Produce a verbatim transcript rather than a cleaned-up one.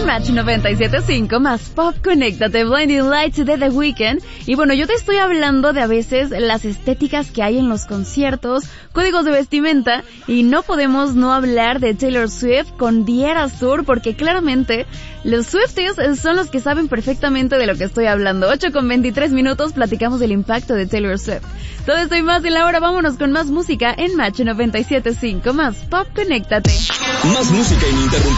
en Match noventa y siete punto cinco, más pop, conéctate, Blinding Lights de The Weeknd. Y bueno, yo te estoy hablando de a veces las estéticas que hay en los conciertos, códigos de vestimenta, y no podemos no hablar de Taylor Swift con The Eras Tour, porque claramente los Swifties son los que saben perfectamente de lo que estoy hablando. ocho con veintitrés minutos, platicamos del impacto de Taylor Swift. Todo esto y más en la hora, vámonos con más música en Match noventa y siete punto cinco, más pop, conéctate. Más música ininterrumpida.